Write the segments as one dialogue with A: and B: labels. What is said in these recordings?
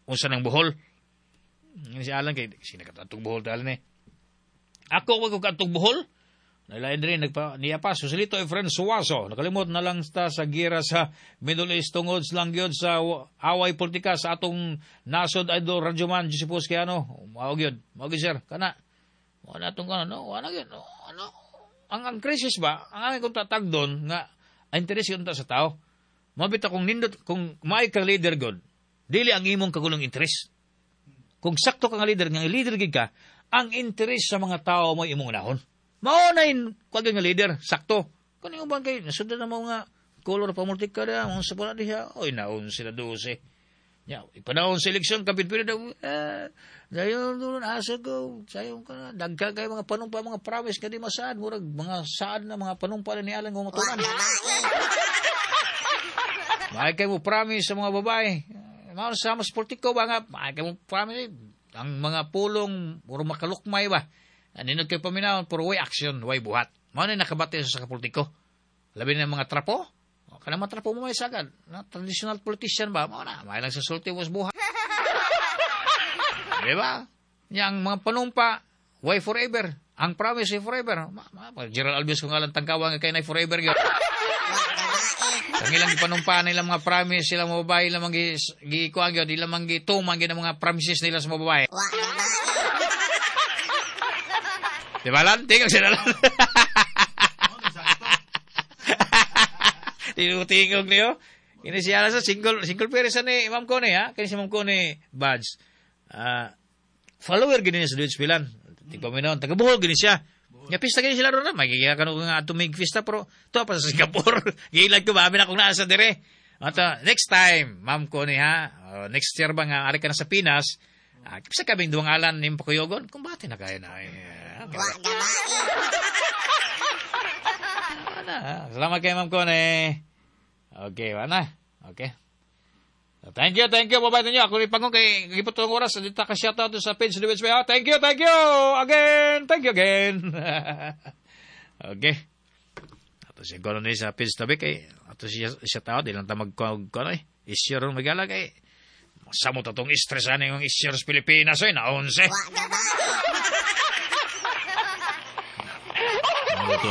A: unsa ng Bohol. Si Alan kay sino katong Bohol dali ni. Ako wag ko katong Bohol. Nalain rin niya pa susilito friend Suwaso. Nakalimot na lang ta sa gira sa Middle East tungod lang gyud sa away politika sa atong nasod idol Radyoman Joseph Kiano. Mao gyud sir kana. Wala tong ano, wala gyud. Ano? Ang krisis ba? Ang aming kong tatagdon nga interes yun ta sa tao. Mabita kung nindot kung may kang leader god. Dili ang imong kagulong interes. Kung sakto kang leader nga leader gid ka, ang interes sa mga tao mo imong unahon. Mao na kag nga leader sakto. Kani ubang kay nasudlan na mo nga color politika da mo sa pala diha. Oy naon sila 12. Ya, ipanahon sa eleksyon kapit daw. Dayon doon asa ko. Sayo ka dagka kay mga panumpa mga promise kadi masaad murag mga saad na mga panumpa ni Alan ng matunan. May kay mo promise sa mga babae. Mao sa mas politiko ba nga may kay mo promise ang mga pulong puro makalukmay ba. Aninod kay paminawon puro way action, way buhat. Mao na nakabati sa politiko. Labi na mga trapo. Kana matrapo mo may sagad. Na traditional politician ba? Mao na, may lang sa sulti was buhat. Diba? Yang mga panumpa, why forever? Ang promise ay forever. Gerald Albios kung alang tangkawa nga kay na forever. Ang ilang panumpa nila mga promise, sila mga babae, ilang gikuha gyud, ilang gitumang gyud ang mga promises nila sa mga babae. Diba lang? Tingog sila lang. Tingog niyo. Ini siya sa single person ni Ma'am Connie ha. Kani si Ma'am Connie Badge. Follower gini sa Dutch Pilan. Tigpaminaw taga Bohol gini siya. Nga pista gini sila ron na. Magigiya kanu nga tumig pista pero to pa sa Singapore. Gilag ko ba amin akong naa sa dire. Ato next time Ma'am Connie ha. Next year ba nga ari ka na sa Pinas. Sa kaming duwang alan ni Pakuyogon. Kung bati na kaya na. Salamat kay Ma'am Connie. Okay, wala. Okay. Thank you. Babay ninyo. Ako rin pangong kay gipotong oras. Dito ka shoutout sa page. Thank you. Again. Thank you again. Okay. Ato siya gano'n sa page tabi kay ato siya tao. Di lang ta magkano eh. Isyo ron magala kay samot atong istresan yung isyo sa Pilipinas eh. Naunse. Ano ito?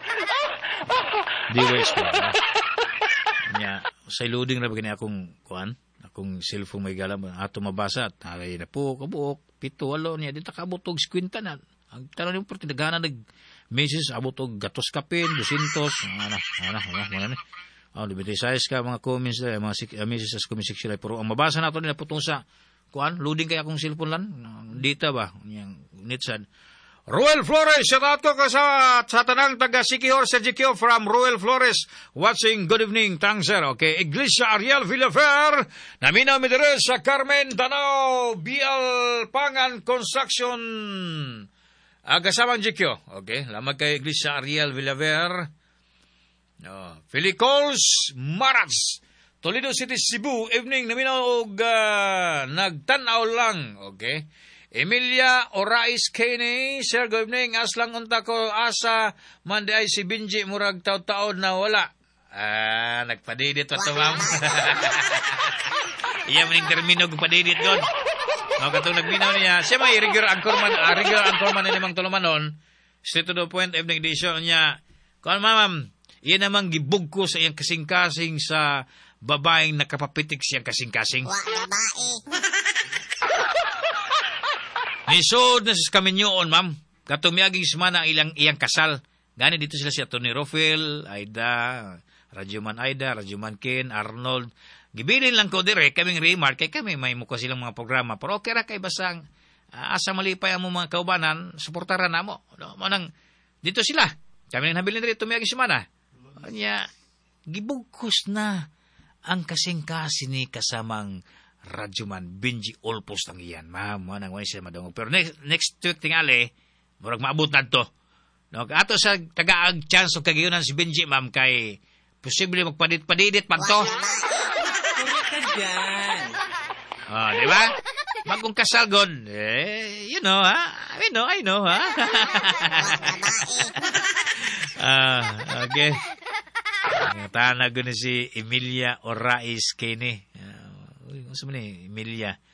A: Di waste ko. Nya sa loading na bagay akong cellphone may galam ato mabasa at ay na po kabuok 7-8 niya dito kabutog 50 na ang tanong yung pertinagana nag message abutog gatos kapin 200 ano libeti size ka mga comments da mga messages sa comment section pero ang mabasa nato nila putong sa loading kay akong cellphone lan data ba yang nitsad Ruel Flores, shout out ko sa tanang taga Sikihor sa GQ from Ruel Flores. Watching, good evening, Tangser. Okay, Iglesia Ariel Villafer. Naminaw mi dire sa Carmen Danao, BL Pangan Construction. Agasamang GQ. Okay, lamag kay Iglesia Ariel Villafer. Filicols Marats. Toledo City, Cebu. Evening, naminaw nagtanaw lang. Okay. Emilia Orais Kenny, Sir, good evening. Aslang unta ko asa mandi ay si Binji murag taon-taon na wala. Nagpadidit pa to, ma'am. Iya maning termino kung padidit god. Mga katong nagminaw niya. Siya may regular anchorman na limang tulumanon. Straight to the point, evening edition niya. Kung ma'am, iyan namang gibug ko sa iyang kasing-kasing sa babaeng nakapapitik siyang kasing-kasing. Nisod na sa kaminyoon, ma'am. Katumiyaging semana ang iyang kasal. Gani dito sila si Tony Rofel, Aida, Radyoman Ken, Arnold. Gibilin lang ko dire, kaming remark, kay kami may mukha silang mga programa. Pero okay ra kay basang asa malipay ang mga kaubanan, suportaran na mo. No? Manang, dito sila. Kami nang nabilin dito tumiyaging semana. Kanya, gibugkos na ang kasing-kasi ni kasamang Radyoman, Benji Olpos lang iyan. Ma'am, manang wala siya madungog. Pero next week tingali, murag maabot na to. No, ato sa taga-ag chance o kagiyunan si Benji, ma'am, kay posible magpadidit pa to.
B: Correct ka dyan.
A: Di ba? Bagong kasal, God. You know, ha? I know, ha? Okay. Tanag ko na si Emilia Orais Kenny. Gusto mo ni Emilia.